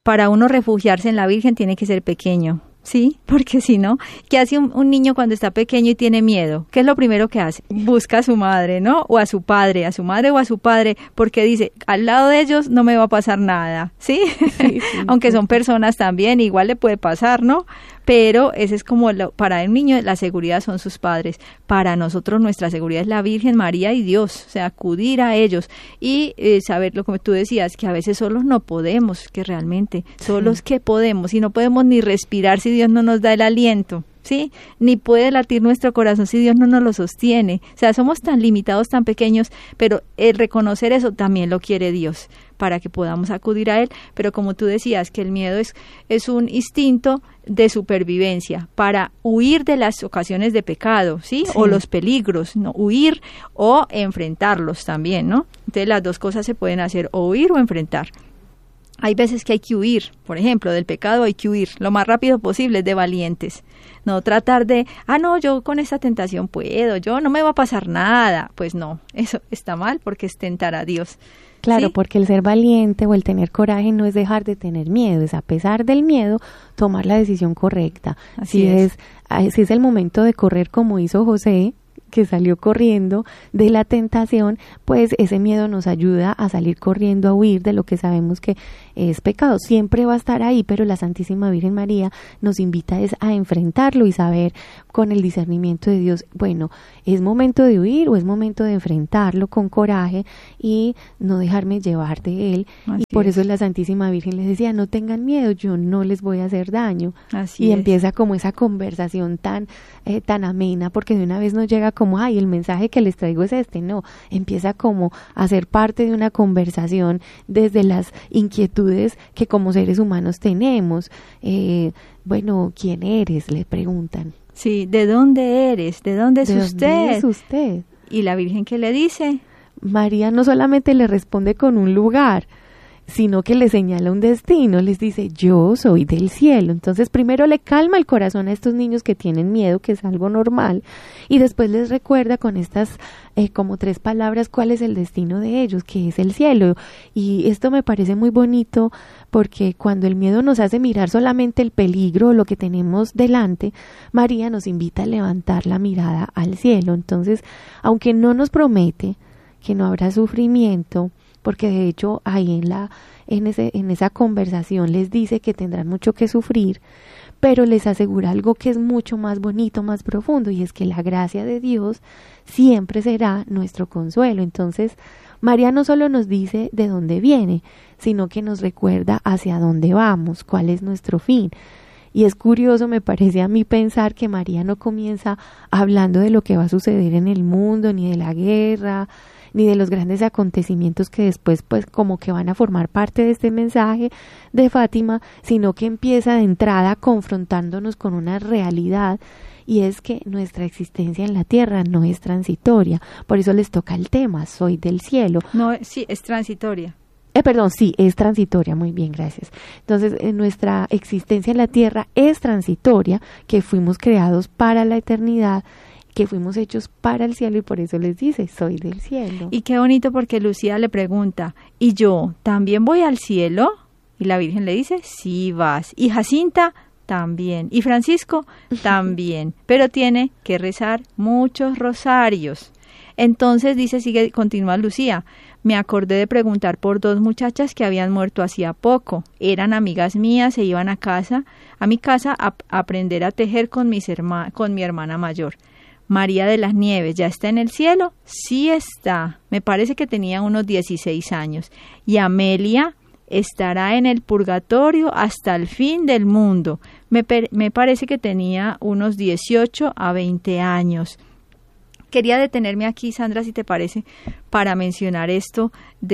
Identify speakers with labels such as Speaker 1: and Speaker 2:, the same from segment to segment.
Speaker 1: para uno refugiarse en la Virgen tiene que ser pequeño. Sí, porque si no, ¿qué hace un niño cuando está pequeño y tiene miedo? ¿Qué es lo primero que hace? Busca a su madre, ¿no? O a su padre, a su madre o a su padre, porque dice, al lado de ellos no me va a pasar nada, ¿sí? Sí, aunque son personas también, igual le puede pasar, ¿no? Pero ese es como, para el niño la seguridad son sus padres, para nosotros nuestra seguridad es la Virgen María y Dios, o sea, acudir a ellos y saber lo que tú decías, que a veces solos no podemos, que realmente solos que podemos, y no podemos ni respirar si Dios no nos da el aliento, ¿sí? Ni puede latir nuestro corazón si Dios no nos lo sostiene, o sea, somos tan limitados, tan pequeños, pero el reconocer eso también lo quiere Dios, para que podamos acudir a Él, pero como tú decías, que el miedo es un instinto de supervivencia, para huir de las ocasiones de pecado, ¿sí? O los peligros, ¿no? Huir o enfrentarlos también, ¿no? Entonces las dos cosas se pueden hacer, o huir o enfrentar. Hay veces que hay que huir, por ejemplo, del pecado hay que huir lo más rápido posible, es de valientes. No tratar de, no, yo con esta tentación puedo, yo no me va a pasar nada. Pues no, eso está mal porque es tentar a Dios.
Speaker 2: Claro,
Speaker 1: ¿sí?
Speaker 2: Porque el ser valiente o el tener coraje no es dejar de tener miedo, es a pesar del miedo tomar la decisión correcta. Si es el momento de correr como hizo José, que salió corriendo de la tentación, pues ese miedo nos ayuda a salir corriendo, a huir de lo que sabemos que es pecado. Siempre va a estar ahí, pero la Santísima Virgen María nos invita a enfrentarlo y saber con el discernimiento de Dios, bueno, ¿es momento de huir o es momento de enfrentarlo con coraje y no dejarme llevar de él?
Speaker 1: Así
Speaker 2: y por
Speaker 1: es.
Speaker 2: eso la Santísima Virgen les decía, no tengan miedo, yo no les voy a hacer daño.
Speaker 1: Así
Speaker 2: y
Speaker 1: es.
Speaker 2: Empieza como esa conversación tan amena, porque de una vez nos llega como, el mensaje que les traigo es no, empieza como a ser parte de una conversación desde las inquietudes que como seres humanos tenemos. Bueno, ¿quién eres?, le preguntan.
Speaker 1: Sí, ¿de dónde eres? ¿De dónde es usted?
Speaker 2: ¿Dónde es usted?
Speaker 1: ¿Y la Virgen qué le dice?
Speaker 2: María no solamente le responde con un lugar, sino que le señala un destino, les dice, yo soy del cielo. Entonces primero le calma el corazón a estos niños que tienen miedo, que es algo normal, y después les recuerda con estas como 3 palabras cuál es el destino de ellos, que es el cielo. Y esto me parece muy bonito porque cuando el miedo nos hace mirar solamente el peligro, lo que tenemos delante, María nos invita a levantar la mirada al cielo. Entonces, aunque no nos promete que no habrá sufrimiento, porque de hecho ahí en esa conversación les dice que tendrán mucho que sufrir, pero les asegura algo que es mucho más bonito, más profundo, y es que la gracia de Dios siempre será nuestro consuelo. Entonces, María no solo nos dice de dónde viene, sino que nos recuerda hacia dónde vamos, cuál es nuestro fin. Y es curioso, me parece a mí, pensar que María no comienza hablando de lo que va a suceder en el mundo, ni de la guerra, ni de los grandes acontecimientos que después pues como que van a formar parte de este mensaje de Fátima, sino que empieza de entrada confrontándonos con una realidad, y es que nuestra existencia en la tierra no es transitoria. Por eso les toca el tema, soy del cielo.
Speaker 1: No, sí, es transitoria.
Speaker 2: Sí, es transitoria, muy bien, gracias. Entonces, nuestra existencia en la tierra es transitoria, que fuimos creados para la eternidad, que fuimos hechos para el cielo, y por eso les dice, soy del cielo.
Speaker 1: Y qué bonito, porque Lucía le pregunta, ¿y yo también voy al cielo? Y la Virgen le dice, sí vas. Y Jacinta también. Y Francisco también. Pero tiene que rezar muchos rosarios. Entonces continúa Lucía, me acordé de preguntar por 2 muchachas que habían muerto hacía poco. Eran amigas mías, se iban a mi casa a aprender a tejer con mi hermana mayor. María de las Nieves, ¿ya está en el cielo? Sí está, me parece que tenía unos 16 años. Y Amelia estará en el purgatorio hasta el fin del mundo. Me parece que tenía unos 18 a 20 años. Quería detenerme aquí, Sandra, si te parece, para mencionar esto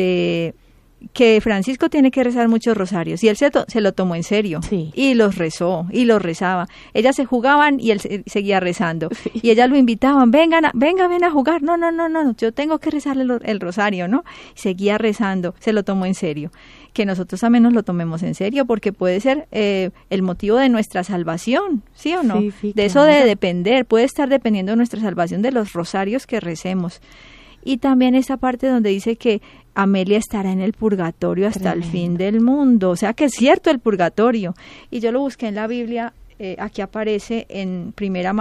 Speaker 1: de que Francisco tiene que rezar muchos rosarios, y él se lo tomó en serio,
Speaker 2: sí.
Speaker 1: Y los rezó, y los rezaba. Ellas se jugaban y él seguía rezando, sí. Y ellas lo invitaban, ven a jugar, no, yo tengo que rezarle el rosario, ¿no? Y seguía rezando, se lo tomó en serio. Que nosotros también nos lo tomemos en serio, porque puede ser el motivo de nuestra salvación, ¿sí o no?
Speaker 2: Sí,
Speaker 1: de eso de depender, puede estar dependiendo de nuestra salvación de los rosarios que recemos. Y también esa parte donde dice que Amelia estará en el purgatorio hasta
Speaker 2: Tremendo.
Speaker 1: el fin del mundo. O sea que es cierto el purgatorio. Y yo lo busqué en la Biblia. Aquí aparece en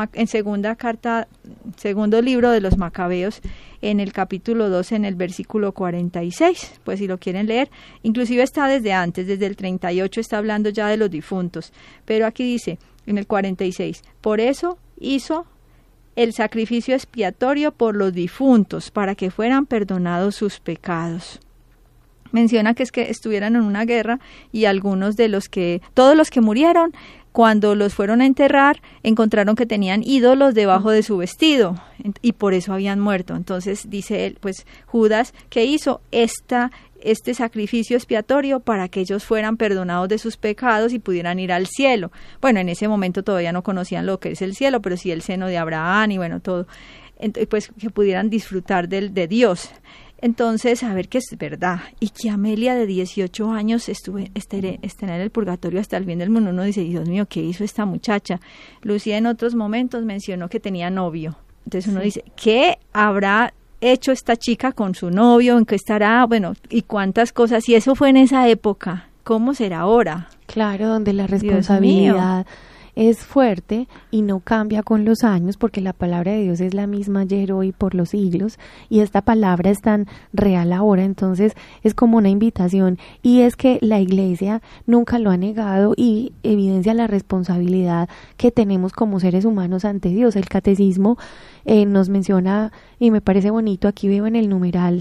Speaker 1: segundo libro de los Macabeos, en el capítulo 2, en el versículo 46, pues si lo quieren leer, inclusive está desde antes, desde el 38 está hablando ya de los difuntos, pero aquí dice, en el 46, por eso hizo el sacrificio expiatorio por los difuntos, para que fueran perdonados sus pecados. Menciona que es que estuvieran en una guerra y todos los que murieron, cuando los fueron a enterrar, encontraron que tenían ídolos debajo de su vestido y por eso habían muerto. Entonces dice él, pues Judas, que hizo este sacrificio expiatorio para que ellos fueran perdonados de sus pecados y pudieran ir al cielo. Bueno, en ese momento todavía no conocían lo que es el cielo, pero sí el seno de Abraham y bueno, todo. Entonces, pues que pudieran disfrutar de Dios. Entonces, a ver que es verdad, y que Amelia de 18 años estará en el purgatorio hasta el fin del mundo. Uno dice, Dios mío, ¿qué hizo esta muchacha? Lucía en otros momentos mencionó que tenía novio. Entonces uno dice, ¿qué habrá hecho esta chica con su novio? ¿En qué estará? Bueno, y cuántas cosas. Y eso fue en esa época. ¿Cómo será ahora?
Speaker 2: Claro, donde la responsabilidad es fuerte y no cambia con los años, porque la palabra de Dios es la misma ayer, hoy, por los siglos, y esta palabra es tan real ahora. Entonces es como una invitación, y es que la Iglesia nunca lo ha negado y evidencia la responsabilidad que tenemos como seres humanos ante Dios. El catecismo nos menciona, y me parece bonito, aquí veo en el numeral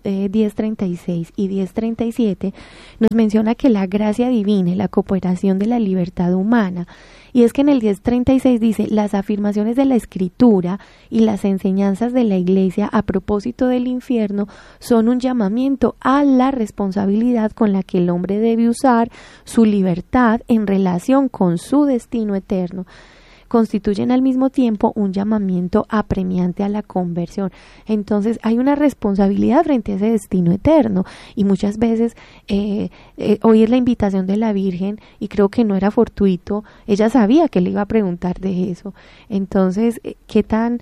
Speaker 2: 1036 y 1037, nos menciona que la gracia divina y la cooperación de la libertad humana. Y es que en el 1036 dice, las afirmaciones de la Escritura y las enseñanzas de la Iglesia a propósito del infierno son un llamamiento a la responsabilidad con la que el hombre debe usar su libertad en relación con su destino eterno. Constituyen al mismo tiempo un llamamiento apremiante a la conversión. Entonces hay una responsabilidad frente a ese destino eterno, y muchas veces hoy es la invitación de la Virgen, y creo que no era fortuito, ella sabía que le iba a preguntar de eso. Entonces, ¿qué tan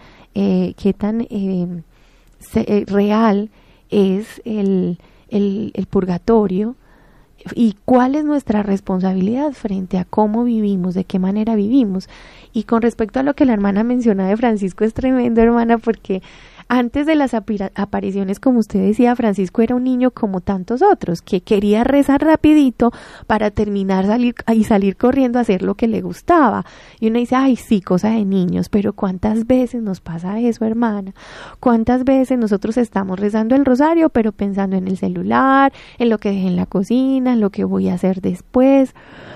Speaker 2: real es el purgatorio? ¿Y cuál es nuestra responsabilidad frente a cómo vivimos, de qué manera vivimos? Y con respecto a lo que la hermana menciona de Francisco, es tremendo, hermana, porque antes de las apariciones, como usted decía, Francisco era un niño como tantos otros, que quería rezar rapidito para salir corriendo a hacer lo que le gustaba. Y uno dice, ay, sí, cosa de niños, pero ¿cuántas veces nos pasa eso, hermana? ¿Cuántas veces nosotros estamos rezando el rosario, pero pensando en el celular, en lo que dejé en la cocina, en lo que voy a hacer después?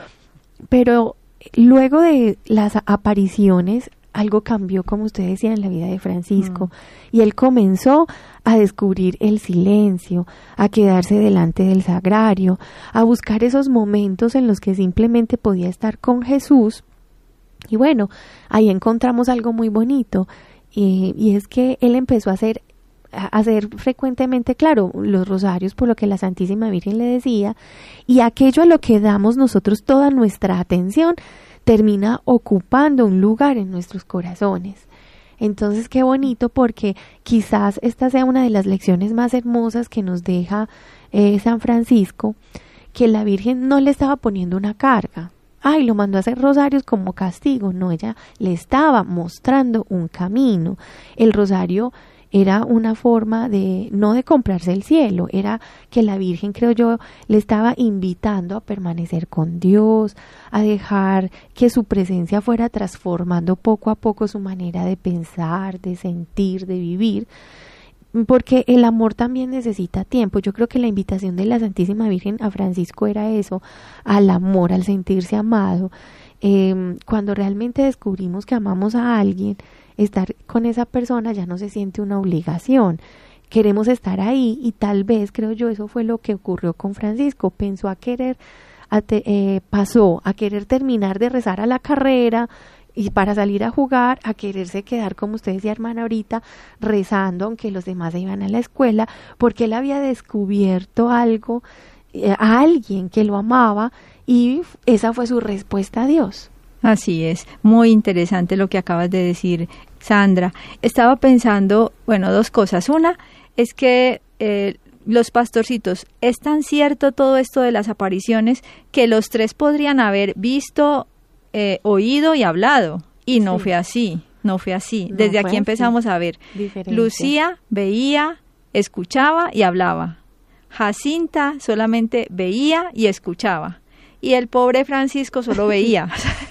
Speaker 2: Pero luego de las apariciones, algo cambió, como usted decía, en la vida de Francisco, y él comenzó a descubrir el silencio, a quedarse delante del sagrario, a buscar esos momentos en los que simplemente podía estar con Jesús. Y bueno, ahí encontramos algo muy bonito, y es que él empezó a hacer frecuentemente, claro, los rosarios, por lo que la Santísima Virgen le decía, y aquello a lo que damos nosotros toda nuestra atención termina ocupando un lugar en nuestros corazones. Entonces, qué bonito, porque quizás esta sea una de las lecciones más hermosas que nos deja San Francisco, que la Virgen no le estaba poniendo una carga. Ay, lo mandó a hacer rosarios como castigo. No, ella le estaba mostrando un camino. El rosario era una forma no de comprarse el cielo, era que la Virgen, creo yo, le estaba invitando a permanecer con Dios, a dejar que su presencia fuera transformando poco a poco su manera de pensar, de sentir, de vivir, porque el amor también necesita tiempo. Yo creo que la invitación de la Santísima Virgen a Francisco era eso, al amor, al sentirse amado. Cuando realmente descubrimos que amamos a alguien, estar con esa persona ya no se siente una obligación. Queremos estar ahí, y tal vez, creo yo, eso fue lo que ocurrió con Francisco. Pasó a querer terminar de rezar a la carrera y para salir a jugar, a quererse quedar, como usted decía, hermana, ahorita, rezando, aunque los demás se iban a la escuela, porque él había descubierto algo, a alguien que lo amaba, y esa fue su respuesta a Dios.
Speaker 1: Así es, muy interesante lo que acabas de decir, Sandra. Estaba pensando, bueno, dos cosas. Una es que los pastorcitos, es tan cierto todo esto de las apariciones que los tres podrían haber visto, oído y hablado. Y no fue así, no fue así. Desde aquí empezamos a ver. Diferencia. Lucía veía, escuchaba y hablaba. Jacinta solamente veía y escuchaba. Y el pobre Francisco solo veía,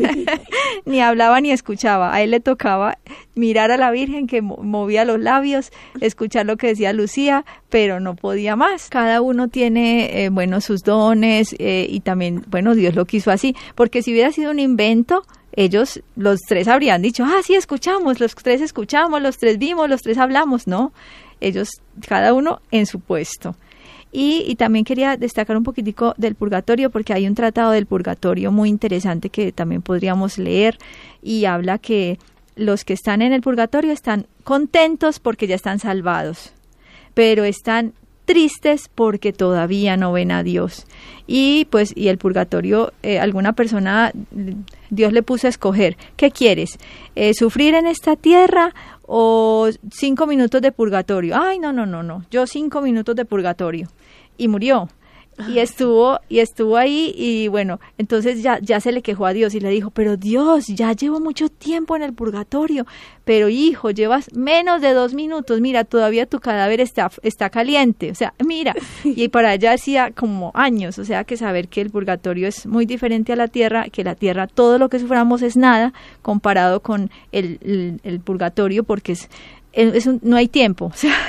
Speaker 1: ni hablaba ni escuchaba. A él le tocaba mirar a la Virgen que movía los labios, escuchar lo que decía Lucía, pero no podía más. Cada uno tiene, sus dones y también, Dios lo quiso así, porque si hubiera sido un invento, ellos, los tres habrían dicho, sí, escuchamos, los tres vimos, los tres hablamos, ¿no? Ellos, cada uno en su puesto. Y también quería destacar un poquitico del purgatorio, porque hay un tratado del purgatorio muy interesante que también podríamos leer, y habla que los que están en el purgatorio están contentos porque ya están salvados, pero están tristes porque todavía no ven a Dios. Y el purgatorio, alguna persona, Dios le puso a escoger, ¿qué quieres? ¿Sufrir en esta tierra o 5 minutos de purgatorio? Ay, no, yo 5 minutos de purgatorio. Y murió. Y estuvo ahí, y entonces ya se le quejó a Dios y le dijo, pero Dios, ya llevo mucho tiempo en el purgatorio, pero hijo, llevas menos de 2 minutos, mira, todavía tu cadáver está caliente, o sea, mira, y para allá hacía como años, o sea, que saber que el purgatorio es muy diferente a la tierra, que la tierra, todo lo que suframos es nada comparado con el purgatorio, porque no hay tiempo, o sea,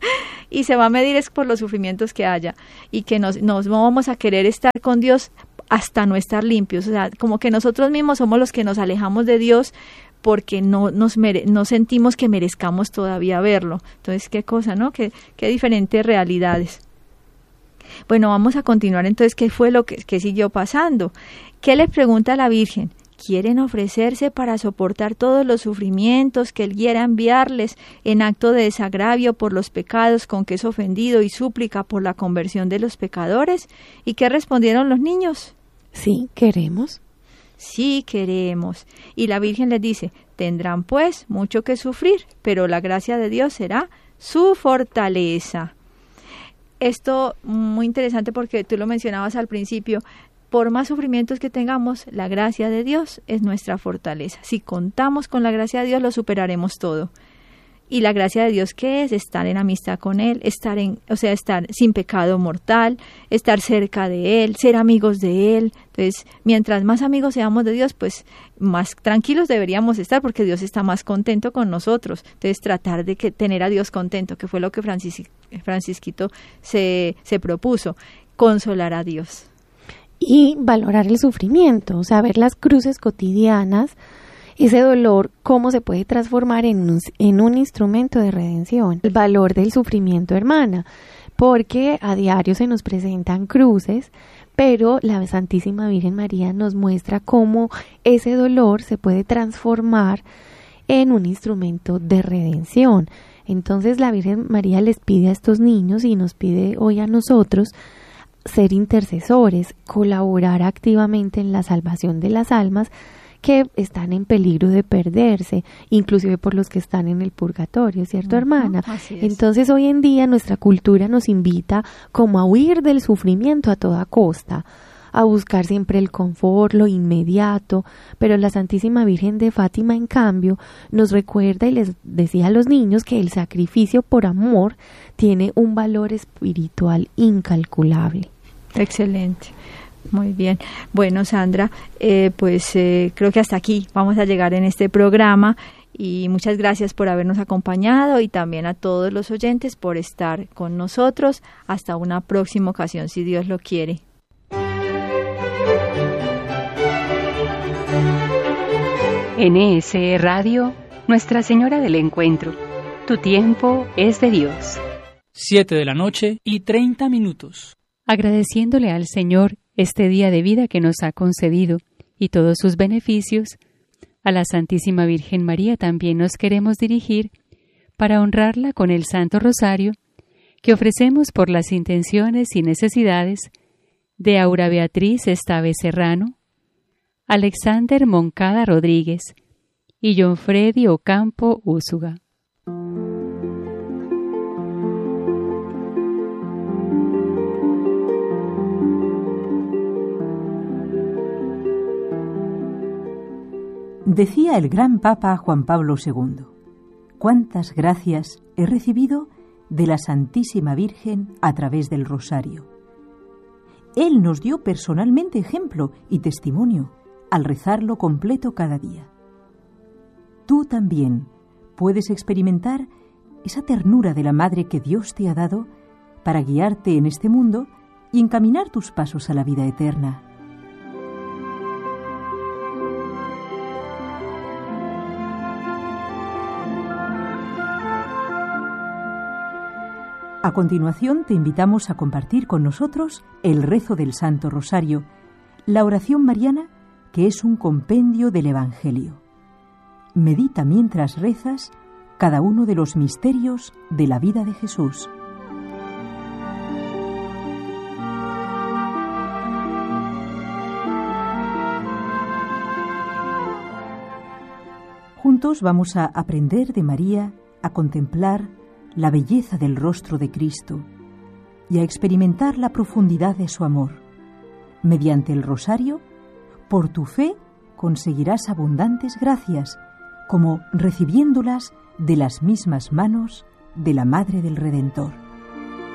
Speaker 1: y se va a medir es por los sufrimientos que haya, y que nos vamos a querer estar con Dios hasta no estar limpios, o sea, como que nosotros mismos somos los que nos alejamos de Dios porque no sentimos que merezcamos todavía verlo. Entonces, qué cosa, ¿no? Qué diferentes realidades. Bueno, vamos a continuar entonces, ¿qué fue lo que siguió pasando? ¿Qué le pregunta a la Virgen? ¿Quieren ofrecerse para soportar todos los sufrimientos que Él quiera enviarles en acto de desagravio por los pecados con que es ofendido y súplica por la conversión de los pecadores? ¿Y qué respondieron los niños?
Speaker 2: Sí, queremos.
Speaker 1: Sí, queremos. Y la Virgen les dice, tendrán pues mucho que sufrir, pero la gracia de Dios será su fortaleza. Esto muy interesante porque tú lo mencionabas al principio. Por más sufrimientos que tengamos, la gracia de Dios es nuestra fortaleza. Si contamos con la gracia de Dios, lo superaremos todo. Y la gracia de Dios, ¿qué es? Estar en amistad con Él, estar sin pecado mortal, estar cerca de Él, ser amigos de Él. Entonces, mientras más amigos seamos de Dios, pues más tranquilos deberíamos estar, porque Dios está más contento con nosotros. Entonces, tratar de tener a Dios contento, que fue lo que Francisquito se propuso, consolar a Dios.
Speaker 2: Y valorar el sufrimiento, o sea, ver las cruces cotidianas, ese dolor, cómo se puede transformar en un instrumento de redención. El valor del sufrimiento, hermana, porque a diario se nos presentan cruces, pero la Santísima Virgen María nos muestra cómo ese dolor se puede transformar en un instrumento de redención. Entonces la Virgen María les pide a estos niños y nos pide hoy a nosotros ser intercesores, colaborar activamente en la salvación de las almas que están en peligro de perderse, inclusive por los que están en el purgatorio, ¿cierto, hermana?
Speaker 1: Así es.
Speaker 2: Entonces hoy en día nuestra cultura nos invita como a huir del sufrimiento a toda costa, a buscar siempre el confort, lo inmediato, pero la Santísima Virgen de Fátima, en cambio, nos recuerda y les decía a los niños que el sacrificio por amor tiene un valor espiritual incalculable.
Speaker 1: Excelente. Muy bien. Bueno, Sandra, creo que hasta aquí vamos a llegar en este programa, y muchas gracias por habernos acompañado, y también a todos los oyentes por estar con nosotros. Hasta una próxima ocasión, si Dios lo quiere.
Speaker 3: NSE Radio, Nuestra Señora del Encuentro. Tu tiempo es de Dios.
Speaker 4: 7:30 p.m.
Speaker 3: Agradeciéndole al Señor este día de vida que nos ha concedido y todos sus beneficios, a la Santísima Virgen María también nos queremos dirigir para honrarla con el Santo Rosario que ofrecemos por las intenciones y necesidades de Aura Beatriz Estave Serrano, Alexander Moncada Rodríguez y John Freddy Ocampo Úsuga.
Speaker 4: Decía el gran Papa Juan Pablo II: «¿Cuántas gracias he recibido de la Santísima Virgen a través del rosario?» Él nos dio personalmente ejemplo y testimonio al rezarlo completo cada día. Tú también puedes experimentar esa ternura de la Madre que Dios te ha dado para guiarte en este mundo y encaminar tus pasos a la vida eterna. A continuación te invitamos a compartir con nosotros el rezo del Santo Rosario, la oración mariana, que es un compendio del Evangelio. Medita mientras rezas cada uno de los misterios de la vida de Jesús. Juntos vamos a aprender de María, a contemplar la belleza del rostro de Cristo y a experimentar la profundidad de su amor. Mediante el rosario, por tu fe conseguirás abundantes gracias, como recibiéndolas de las mismas manos de la Madre del Redentor.